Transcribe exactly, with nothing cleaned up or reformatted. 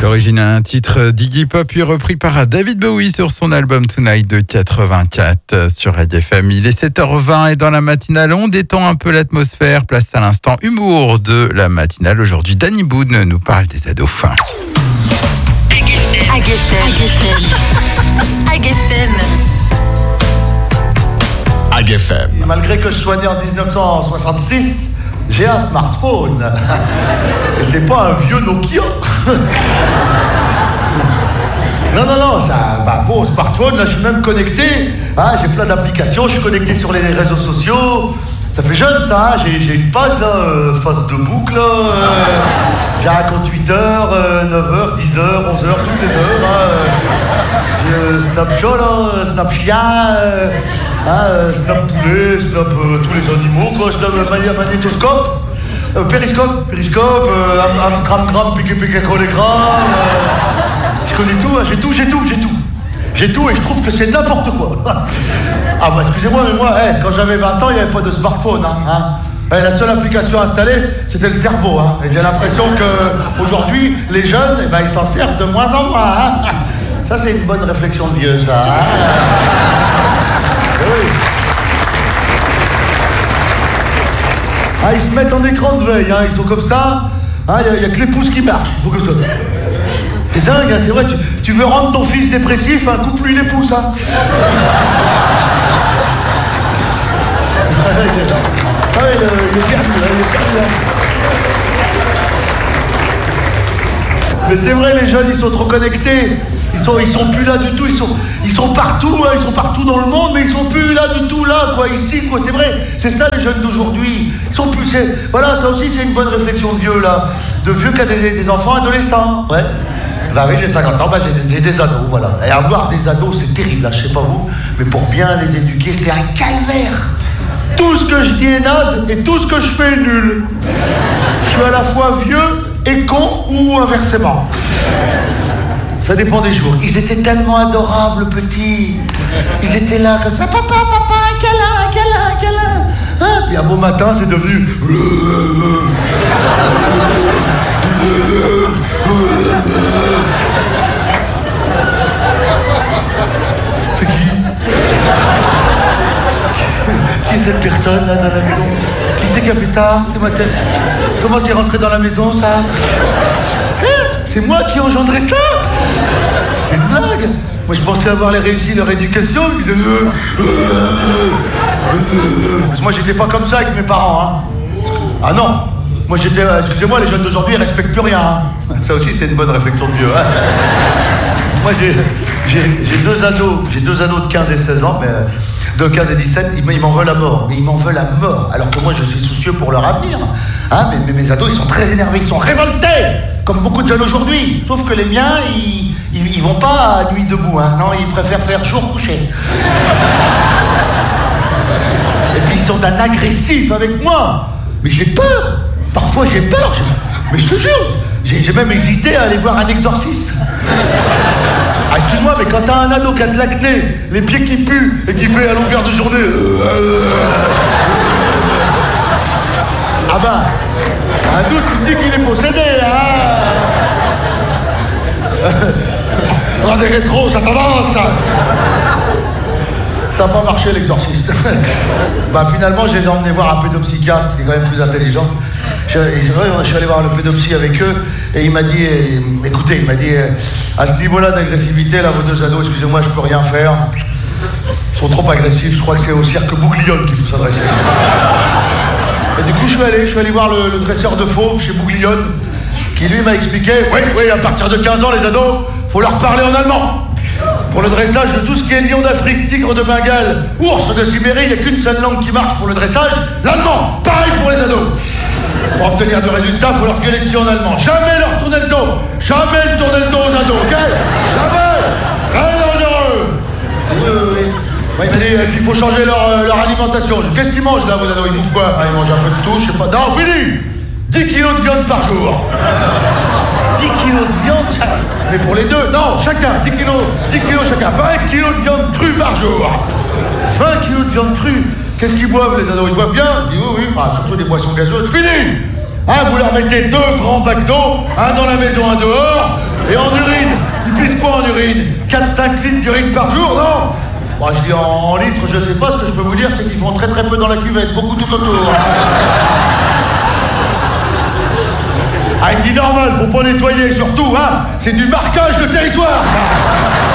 l'origine un titre d'Iggy Pop puis repris par David Bowie sur son album Tonight de quatre-vingt-quatre sur Radio F M. Il est sept heures vingt et dans la matinale, on détend un peu l'atmosphère. Place à l'instant humour de la matinale. Aujourd'hui, Danny Boone nous parle des ados fins. F M. Malgré que je sois né en dix-neuf cent soixante-six, j'ai un smartphone. Et c'est pas un vieux Nokia. Non, non, non, c'est un bah, beau smartphone. Là, je suis même connecté. Hein, j'ai plein d'applications. Je suis connecté sur les réseaux sociaux. Ça fait jeune, ça. Hein, j'ai, j'ai une page, là, euh, face de boucle. Là, euh, j'ai un compte Twitter, euh, neuf heures, dix heures, onze heures, toutes les heures. Hein, j'ai euh, Snapchat, là, Snapchat. Euh, Hein, euh, snap poulet, snap euh, tous les animaux, quoi, snap euh, magnétoscope, euh, périscope, périscope, euh, am- amstramgram, piqué piqué cholégramme, euh, je connais tout, hein, j'ai tout, j'ai tout, j'ai tout. J'ai tout et je trouve que c'est n'importe quoi. Ah bah excusez-moi, mais moi, hey, quand j'avais vingt ans, il n'y avait pas de smartphone. Hein, hein. Et la seule application installée, c'était le cerveau. Hein. Et j'ai l'impression qu'aujourd'hui, les jeunes, eh ben, ils s'en servent de moins en moins. Hein. Ça, c'est une bonne réflexion de vieux, ça. Hein. Oui. Ah, ils se mettent en écran de veille, hein, ils sont comme ça. Il hein, n'y a, a que les pouces qui marchent. Faut que ça... C'est dingue, hein, c'est vrai. Tu, tu veux rendre ton fils dépressif, hein, coupe-lui les pouces. Hein. Ah, il, euh, il est perdu, là, il est perdu, là. Mais c'est vrai, les jeunes, ils sont trop connectés. Ils sont, ils sont plus là du tout, ils sont, ils sont partout, hein, ils sont partout dans le monde, mais ils sont plus là du tout, là, quoi, ici, quoi, c'est vrai, c'est ça les jeunes d'aujourd'hui, ils sont plus, c'est, voilà, ça aussi c'est une bonne réflexion de vieux, là, de vieux qui a des, des enfants adolescents, ouais, bah oui, j'ai cinquante ans, bah j'ai des, j'ai des ados, voilà, et avoir des ados, c'est terrible, là, je sais pas vous, mais pour bien les éduquer, c'est un calvaire, tout ce que je dis est naze, et tout ce que je fais est nul, je suis à la fois vieux et con, ou inversement. Ça dépend des jours. Ils étaient tellement adorables, petits. Ils étaient là comme ça. Papa, papa, un câlin, un câlin, un câlin. Hein, puis un beau matin, c'est devenu... C'est qui? Qui est cette personne, là, dans la maison? Qui c'est qui a fait ça? C'est moi, c'est... Comment c'est rentré dans la maison, ça? Hein? C'est moi qui ai engendré ça? C'est une blague. Moi je pensais avoir les réussi leur éducation. Moi j'étais pas comme ça avec mes parents. Hein. Ah non. Moi j'étais. Excusez-moi, les jeunes d'aujourd'hui ils respectent plus rien. Hein. Ça aussi c'est une bonne réflexion de vieux. Hein. Moi j'ai, j'ai, j'ai deux ados. J'ai deux ados de quinze et seize ans, mais de quinze et dix-sept, ils, ils m'en veulent à mort. Mais ils m'en veulent à mort. Alors que moi je suis soucieux pour leur avenir. Hein, mais, mais mes ados ils sont très énervés, ils sont révoltés. Comme beaucoup de jeunes aujourd'hui. Sauf que les miens, ils, ils, ils vont pas à nuit debout. Hein. Non, ils préfèrent faire jour couché. Et puis ils sont d'un agressif avec moi. Mais j'ai peur. Parfois j'ai peur. J'ai... Mais je te jure, j'ai, j'ai même hésité à aller voir un exorciste. Ah, excuse-moi, mais quand t'as un ado qui a de l'acné, les pieds qui puent et qui fait à longueur de journée... Ah bah... Un doute, tu me dis qu'il est possédé, hein. Dans des rétros, ça t'avance. Ça n'a pas marché, l'exorciste. Bah finalement, je les ai emmenés voir un pédopsychiatre, qui est quand même plus intelligent. Je, c'est vrai, je suis allé voir le pédopsie avec eux, et il m'a dit, eh, écoutez, il m'a dit, à ce niveau-là d'agressivité, là, vos deux ados, excusez-moi, je peux rien faire. Ils sont trop agressifs, je crois que c'est au cirque Bouglione qu'il faut s'adresser. Et du coup, je suis allé, je suis allé voir le, le dresseur de fauves chez Bouglione, qui lui m'a expliqué, oui, oui, à partir de quinze ans, les ados, faut leur parler en allemand. Pour le dressage de tout ce qui est lion d'Afrique, tigre de Bengale, ours de Sibérie, il n'y a qu'une seule langue qui marche pour le dressage, l'allemand. Pareil pour les ados. Pour obtenir de résultats, il faut leur gueuler dessus en allemand. Jamais leur tourner le dos. Jamais tourner le dos aux ados, ok? Jamais. Très dangereux. Oui, oui, oui. Ouais, il m'a dit, et puis il faut changer leur, euh, leur alimentation. Qu'est-ce qu'ils mangent là, vos ados? Ils bouffent quoi? Ah, ils mangent un peu de tout, je sais pas. Non, fini. dix kilos de viande par jour. dix kilos de viande, ça... Mais pour les deux, non, chacun, dix kilos, dix kilos chacun. vingt kilos de viande crue par jour. vingt kilos de viande crue. Qu'est-ce qu'ils boivent, les ados? Ils boivent bien? Je dis oui, oui, enfin, surtout des boissons gazeuses. Fini. Hein, vous leur mettez deux grands bacs d'eau, un dans la maison, un dehors. Et en urine, ils pissent quoi en urine? quatre cinq litres d'urine par jour, non? Moi, je dis en, en litres, je sais pas, ce que je peux vous dire, c'est qu'ils font très très peu dans la cuvette, beaucoup tout autour. Ah, il me dit normal, faut pas nettoyer, surtout, hein, c'est du marquage de territoire, ça.